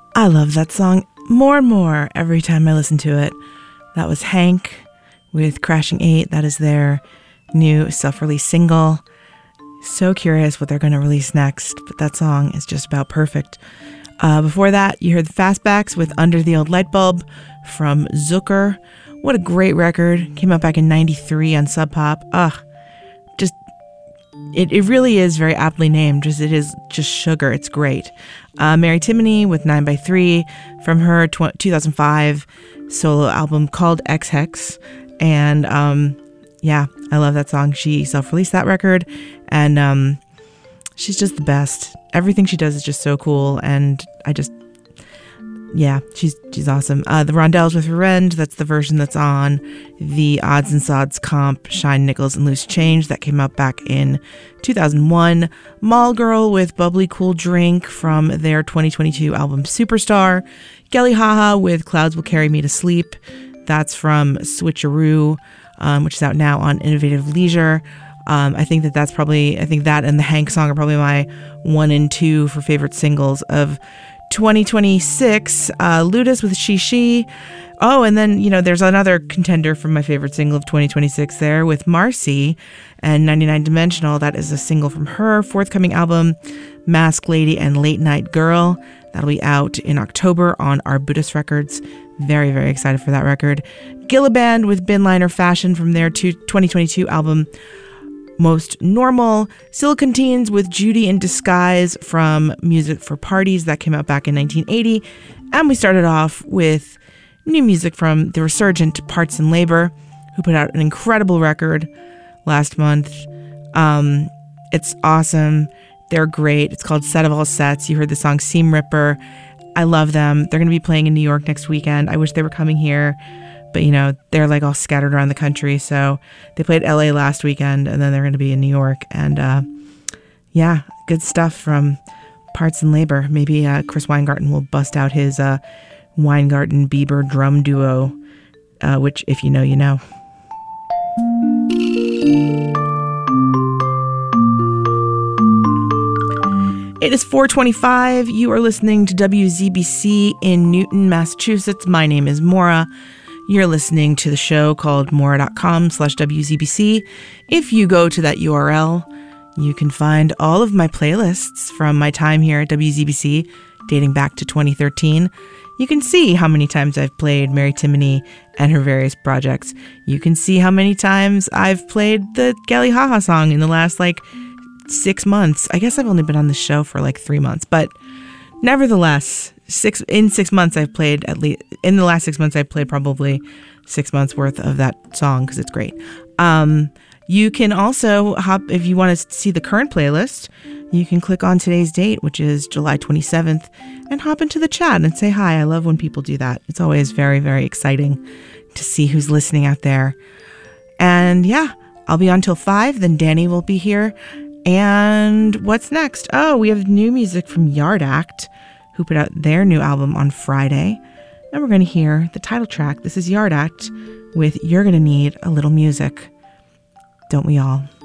I love that song more and more every time I listen to it. That was Hank with Crashing 8. That is their new self-release single. So curious what they're going to release next, but that song is just about perfect. Before that, you heard the Fastbacks with Under the Old Light Bulb from Zucker. What a great record. Came out back in 93 on Sub Pop. It really is very aptly named. It is just sugar. It's great. Mary Timony with 9x3 from her 2005 solo album called X-Hex. And yeah, I love that song. She self-released that record, and she's just the best. Everything she does is just so cool, and she's awesome. The Rondells with Revenge, that's the version that's on the Odds and Sods comp, Shine, Nickels, and Loose Change, that came out back in 2001. Mall Girl with Bubbly Cool Drink from their 2022 album Superstar. Gelly Haha with Clouds Will Carry Me to Sleep, that's from Switcheroo, which is out now on Innovative Leisure. I think that and the Hank song are probably my 1 and 2 for favorite singles of 2026. Ludus with She. Oh, and then, there's another contender from my favorite single of 2026 there with Marcy and 99 Dimensional. That is a single from her forthcoming album, Mask Lady and Late Night Girl. That'll be out in October on Arbutus Records. Very, very excited for that record. Gilliband with Bin Liner Fashion from their 2022 album, Most Normal. Silicon Teens with Judy in Disguise from Music for Parties, that came out back in 1980. And we started off with new music from the resurgent Parts and Labor, who put out an incredible record last month. It's awesome. They're great. It's called Set of All Sets. You heard the song Seam Ripper. I love them. They're going to be playing in New York next weekend. I wish they were coming here, but they're like all scattered around the country. So they played LA last weekend, and then they're going to be in New York. And yeah, good stuff from Parts and Labor. Maybe Chris Weingarten will bust out his Weingarten Bieber drum duo, which, if you know, you know. It is 4:25. You are listening to WZBC in Newton, Massachusetts. My name is Maura. You're listening to the show called Maura.com/WZBC. If you go to that URL, you can find all of my playlists from my time here at WZBC dating back to 2013. You can see how many times I've played Mary Timony and her various projects. You can see how many times I've played the Gelly Haha song in the last 6 months. I guess I've only been on the show for 3 months, but nevertheless, in 6 months I've played in the last 6 months I've played probably 6 months worth of that song, because it's great. You can also hop, if you want to see the current playlist, you can click on today's date, which is July 27th, and hop into the chat and say hi. I love when people do that. It's always very, very exciting to see who's listening out there. And yeah, I'll be on till 5, then Danny will be here. And what's next? Oh, we have new music from Yard Act, who put out their new album on Friday. And we're going to hear the title track. This is Yard Act with You're Gonna Need a Little Music. Don't we all?